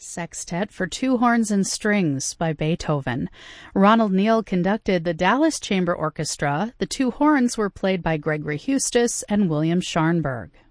Sextet for Two Horns and Strings by Beethoven. Ronald Neal conducted the Dallas Chamber Orchestra. The two horns were played by Gregory Hustis and William Scharnberg.